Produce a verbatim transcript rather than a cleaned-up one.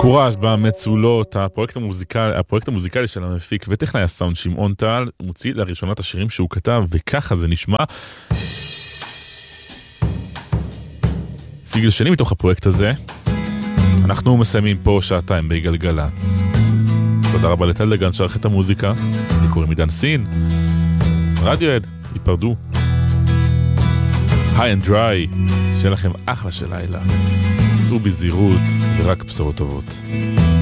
קוראז' במצולות, הפרויקט המוזיקלי, הפרויקט המוזיקלי של המפיק וטכנאי הסאונד שמעון טל, מוציא לראשונה את השירים שהוא כתב, וככה זה נשמע. סיגל שני מתוך הפרויקט הזה. אנחנו מסיימים פה שעתיים בגלגלץ. תודה רבה לטל דגן שערך את המוזיקה. אני קוראים עידן סין. רדיואד, ייפרדו. היי אנד דריי, שיהיה לכם אחלה של לילה. סעו בזהירות ורק בשורות טובות.